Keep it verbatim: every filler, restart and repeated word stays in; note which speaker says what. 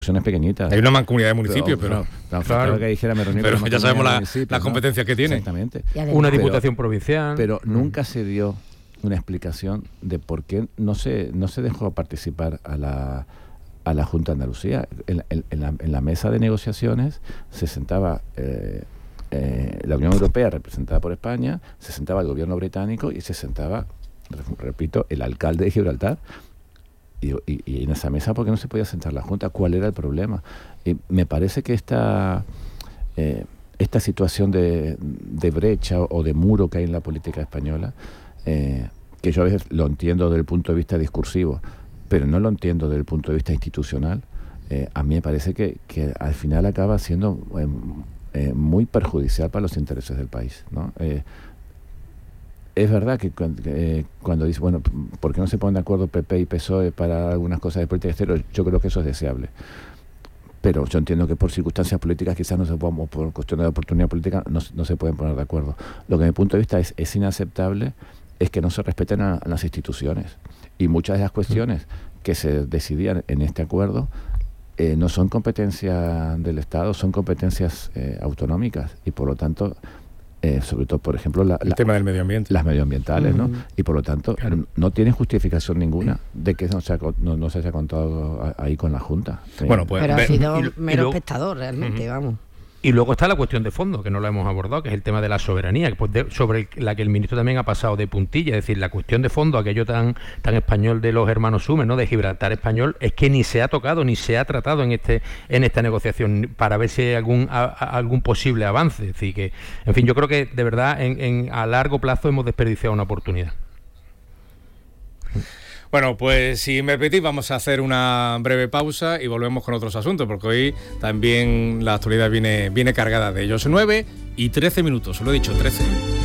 Speaker 1: pequeñitas.
Speaker 2: Hay una mancomunidad de municipios, pero...
Speaker 1: pero, pero claro, que dijera, me reuní
Speaker 2: pero
Speaker 1: con
Speaker 2: ya sabemos la,
Speaker 1: las
Speaker 2: ¿no? competencias que tiene.
Speaker 1: Exactamente.
Speaker 3: Una diputación pero, provincial.
Speaker 1: Pero mm. nunca se dio una explicación de por qué no se, no se dejó participar a la, a la Junta de Andalucía. En, en, en, la, en la mesa de negociaciones se sentaba... Eh, Eh, la Unión Europea representada por España, se sentaba el gobierno británico y se sentaba, repito, el alcalde de Gibraltar. Y, y, y en esa mesa, ¿por qué no se podía sentar la Junta? ¿Cuál era el problema? Y me parece que esta, eh, esta situación de, de brecha o de muro que hay en la política española, eh, que yo a veces lo entiendo desde el punto de vista discursivo, pero no lo entiendo desde el punto de vista institucional, eh, a mí me parece que, que al final acaba siendo... Eh, Eh, muy perjudicial para los intereses del país, ¿no? Eh, es verdad que, que eh, cuando dice, bueno, ¿por qué no se ponen de acuerdo P P y P S O E para algunas cosas de política exterior? Yo creo que eso es deseable. Pero yo entiendo que por circunstancias políticas quizás no se puedan, por cuestiones de oportunidad política, no, no se pueden poner de acuerdo. Lo que, desde mi punto de vista, es, es inaceptable es que no se respeten a, a las instituciones. Y muchas de las cuestiones que se decidían en este acuerdo Eh, no son competencias del Estado, son competencias eh, autonómicas y por lo tanto, eh, sobre todo, por ejemplo, la,
Speaker 2: el
Speaker 1: la,
Speaker 2: tema del medio ambiente,
Speaker 1: las medioambientales,
Speaker 3: uh-huh.
Speaker 1: ¿no? Y por lo tanto, claro. no, no tienen justificación ninguna de que no se, ha, no, no se haya contado a, ahí con la Junta.
Speaker 3: Bueno, pues,
Speaker 4: pero ha sido
Speaker 3: y,
Speaker 4: mero y luego, espectador, realmente, uh-huh. vamos.
Speaker 3: Y luego está la cuestión de fondo, que no la hemos abordado, que es el tema de la soberanía, pues de, sobre la que el ministro también ha pasado de puntilla. Es decir, la cuestión de fondo, aquello tan tan español de los hermanos Sumer, ¿no?, de Gibraltar español, es que ni se ha tocado, ni se ha tratado en este en esta negociación para ver si hay algún a, a, algún posible avance. Es decir, que, en fin, yo creo que de verdad en, en a largo plazo hemos desperdiciado una oportunidad.
Speaker 2: Bueno, pues si me permitís vamos a hacer una breve pausa y volvemos con otros asuntos, porque hoy también la actualidad viene, viene cargada de ellos. nueve y trece minutos, os lo he dicho, trece.